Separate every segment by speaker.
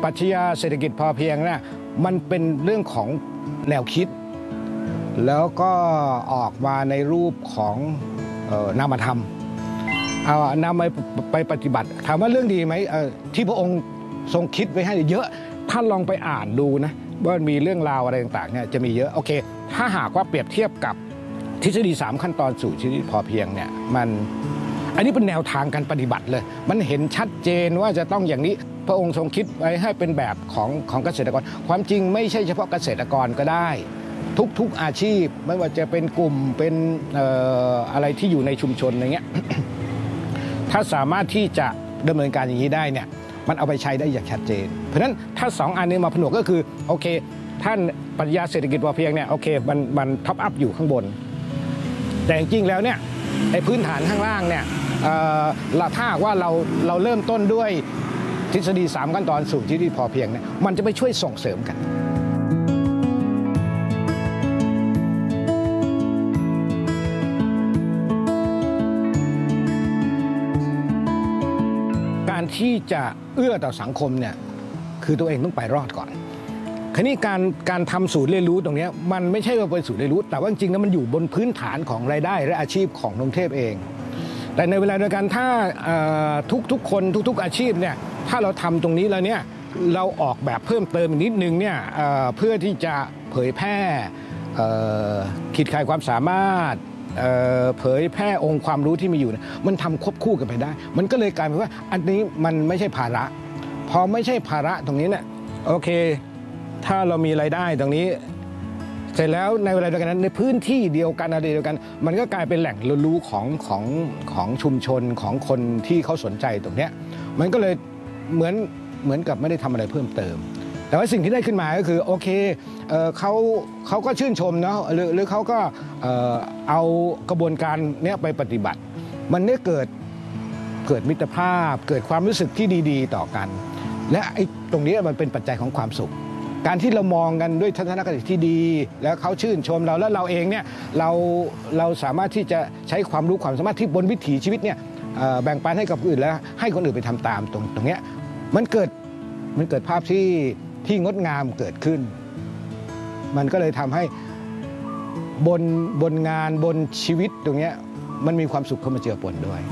Speaker 1: ปรัชญาเศรษฐกิจพอเพียงนะมันเป็นเรื่องของแนวคิดแล้วก็ออกมาในรูปของนามธรรมเอานำไปปฏิบัติถามว่าเรื่องดีไหมที่พระองค์ทรงคิดไว้ให้เยอะท่านลองไปอ่านดูนะว่ามีเรื่องราวอะไรต่างๆเนี่ยจะมีเยอะโอเคถ้าหากว่าเปรียบเทียบกับทฤษฎี3ขั้นตอนสู่ชีวิตพอเพียงเนี่ยอันนี้เป็นแนวทางการปฏิบัติเลยมันเห็นชัดเจนว่าจะต้องอย่างนี้พระองค์ทรงคิดไว้ให้เป็นแบบของเกษตรกรความจริงไม่ใช่เฉพาะเกษตรกรก็ได้ทุกอาชีพไม่ว่าจะเป็นกลุ่มเป็นอะไรที่อยู่ในชุมชนอย่างเงี้ย ถ้าสามารถที่จะดำเนินการอย่างนี้ได้เนี่ยมันเอาไปใช้ได้อย่างชัดเจนเพราะฉะนั้นถ้า2อันนี้มาผนวกก็คือโอเคท่านปรัชญาเศรษฐกิจพอเพียงเนี่ยโอเคมันท็อปอัพอยู่ข้างบนแต่จริงๆแล้วเนี่ยไอ้พื้นฐานข้างล่างเนี่ยถ้าว่าเราเริ่มต้นด้วยทฤษฎี3ขั้นตอนสู่ชีวิตพอเพียงเนี่ยมันจะไปช่วยส่งเสริมกันการที่จะเอื้อต่อสังคมเนี่ยคือตัวเองต้องไปรอดก่อนคราวนี้การทำศูนย์เรียนรู้ตรงนี้มันไม่ใช่ว่าเป็นศูนย์เรียนรู้แต่ว่าจริงๆแล้วมันอยู่บนพื้นฐานของรายได้และอาชีพของกรุงเทพเองแต่ในเวลาเดียวกันถ้าทุกคนทุกอาชีพเนี่ยถ้าเราทำตรงนี้แล้วเนี่ยเราออกแบบเพิ่มเติมอีกนิดนึงเนี่ยเพื่อที่จะเผยแพร่ขีดข่ายความสามารถเผยแพร่องค์ความรู้ที่มีอยู่มันทำควบคู่กันไปได้มันก็เลยกลายเป็นว่าอันนี้มันไม่ใช่ภาระพอไม่ใช่ภาระตรงนี้เนี่ยโอเคถ้าเรามีรายได้ตรงนี้เสร็จแล้วในเวลาเดียวกันในพื้นที่เดียวกันอะไรเดียวกันมันก็กลายเป็นแหล่งเรียนรู้ของชุมชนของคนที่เขาสนใจตรงนี้มันก็เลยเหมือนกับไม่ได้ทำอะไรเพิ่มเติมแต่ว่าสิ่งที่ได้ขึ้นมาก็คือโอเคเขาก็ชื่นชมเนาะหรือเขาก็เอากระบวนการเนี้ยไปปฏิบัติมันได้เกิดมิตรภาพเกิดความรู้สึกที่ดีๆต่อกันและไอ้ตรงนี้มันเป็นปัจจัยของความสุขการที่เรามองกันด้วยทัศนคติที่ดีแล้วเขาชื่นชมเราแล้วเราเองเนี่ยเราสามารถที่จะใช้ความรู้ความสามารถที่บนวิถีชีวิตเนี่ยแบ่งปันให้กับคนอื่นแล้วให้คนอื่นไปทำตามตรงเนี้ยมันเกิดภาพที่งดงามเกิดขึ้นมันก็เลยทำให้บนงานบนชีวิตตรงนี้มันมีความสุขเข้ามาเจือปนด้วย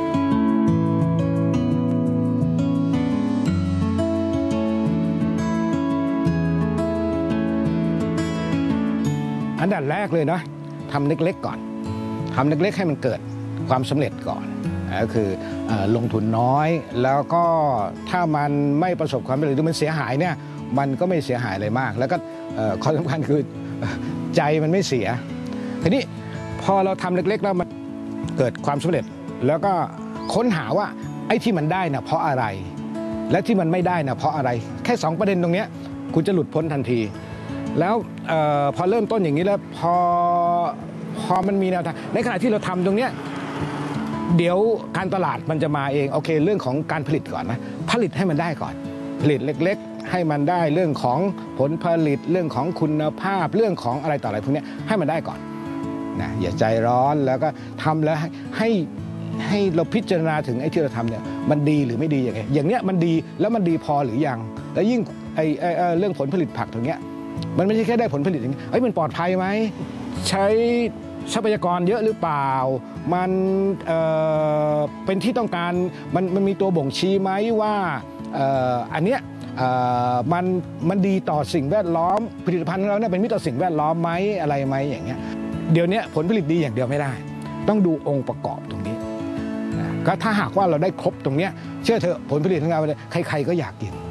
Speaker 1: อันดับแรกเลยนะทำเล็กๆก่อนทำเล็กๆให้มันเกิดความสำเร็จก่อนก็คือลงทุนน้อยแล้วก็ถ้ามันไม่ประสบความสำเร็จหรือมันเสียหายเนี่ยมันก็ไม่เสียหายอะไรมากแล้วก็ข้อสำคัญคือใจมันไม่เสียทีนี้พอเราทำเล็กๆแล้วมันเกิดความสำเร็จแล้วก็ค้นหาว่าไอ้ที่มันได้นะเพราะอะไรและที่มันไม่ได้นะเพราะอะไรแค่2ประเด็นตรงนี้คุณจะหลุดพ้นทันทีแล้วพอเริ่มต้นอย่างนี้แล้วพอมันมีแนวทางในขณะที่เราทำตรงนี้เดี๋ยวการตลาดมันจะมาเองโอเคเรื่องของการผลิตก่อนนะผลิตให้มันได้ก่อนผลิตเล็กๆให้มันได้เรื่องของผลผลิตเรื่องของคุณภาพเรื่องของอะไรต่ออะไรพวกนี้ให้มันได้ก่อนนะอย่าใจร้อนแล้วก็ทำแล้วให้เราพิจารณาถึงไอ้ที่เราทำเนี่ยมันดีหรือไม่ดีอย่างไงอย่างเนี้ยมันดีแล้วมันดีพอหรือยังแล้วยิ่งเรื่องผลผลิตผักตรงเนี้ยมันไม่ใช่แค่ได้ผลผลิตอย่างนี้มันปลอดภัยไหมใช้ทรัพยากรเยอะหรือเปล่ามันเป็นที่ต้องการมันมีตัวบ่งชี้ไหมว่าอันเนี้ยมันดีต่อสิ่งแวดล้อมผลิตภัณฑ์ของเราเนี่ยเป็นมิตรต่อสิ่งแวดล้อมไหมอะไรไหมอย่างเงี้ยเดี๋ยวนี้ผลผลิตดีอย่างเดียวไม่ได้ต้องดูองค์ประกอบตรงนี้ก็ถ้าหากว่าเราได้ครบตรงเนี้ยเชื่อเถอะผลผลิตของเราใครๆก็อยากกิน